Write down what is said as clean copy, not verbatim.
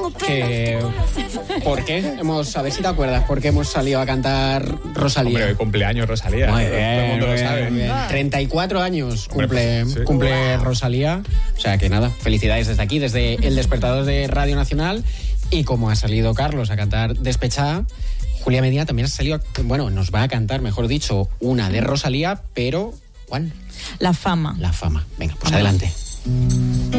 que ¿por qué? A ver si te acuerdas, ¿por qué hemos salido a cantar Rosalía? Hombre, hoy cumpleaños Rosalía. Muy Todo el mundo lo sabe. bien. 34 años Hombre, cumple, pues, sí. cumple Rosalía. O sea que nada, felicidades desde aquí, desde el despertador de Radio Nacional. Y como ha salido Carlos a cantar Despechada, Julia Medina también ha salido, bueno, nos va a cantar, mejor dicho, una de Rosalía, pero ¿cuál? La fama. La fama. Venga, pues adelante.